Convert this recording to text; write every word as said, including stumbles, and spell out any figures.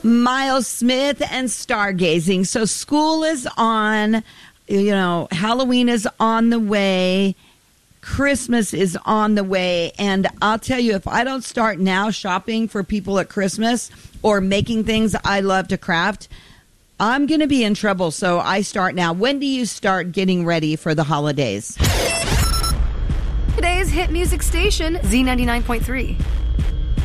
Miles Smith and stargazing. So school is on, you know, Halloween is on the way. Christmas is on the way. And I'll tell you, if I don't start now shopping for people at Christmas or making things I love to craft, I'm going to be in trouble. So I start now. When do you start getting ready for the holidays? Today's hit music station, Z ninety-nine point three.